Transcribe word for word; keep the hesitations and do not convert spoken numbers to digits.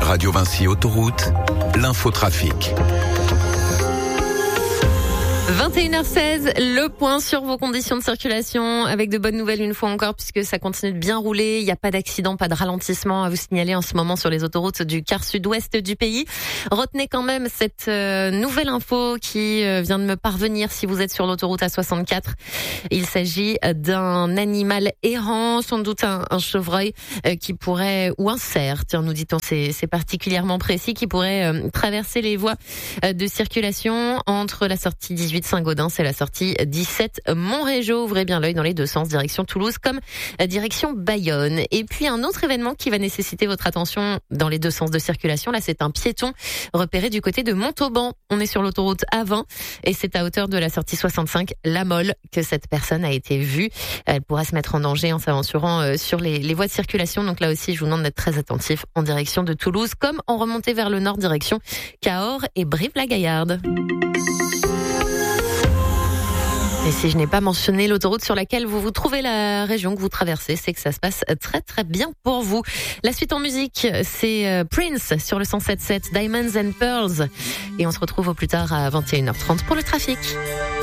Radio Vinci Autoroute, l'infotrafic. vingt et une heures seize, le point sur vos conditions de circulation avec de bonnes nouvelles une fois encore puisque ça continue de bien rouler. Il n'y a pas d'accident, pas de ralentissement à vous signaler en ce moment sur les autoroutes du quart sud-ouest du pays. Retenez quand même cette euh, nouvelle info qui euh, vient de me parvenir si vous êtes sur l'autoroute A soixante-quatre. Il s'agit d'un animal errant, sans doute un, un chevreuil euh, qui pourrait, ou un cerf, tiens, nous dit-on, c'est, c'est particulièrement précis, qui pourrait euh, traverser les voies euh, de circulation entre la sortie dix-huit Saint-Gaudens, c'est la sortie dix-sept Montrégeau. Ouvrez bien l'œil dans les deux sens, direction Toulouse comme direction Bayonne. Et puis un autre événement qui va nécessiter votre attention dans les deux sens de circulation. Là, c'est un piéton repéré du côté de Montauban. On est sur l'autoroute A vingt et c'est à hauteur de la sortie soixante-cinq, La Mole, que cette personne a été vue. Elle pourra se mettre en danger en s'aventurant sur les, les voies de circulation. Donc là aussi, je vous demande d'être très attentif en direction de Toulouse comme en remontée vers le nord, direction Cahors et Brive-la-Gaillarde. Et si je n'ai pas mentionné l'autoroute sur laquelle vous vous trouvez, la région que vous traversez, c'est que ça se passe très très bien pour vous. La suite en musique, c'est Prince sur le cent sept virgule sept, Diamonds and Pearls. Et on se retrouve au plus tard à vingt et une heures trente pour le trafic.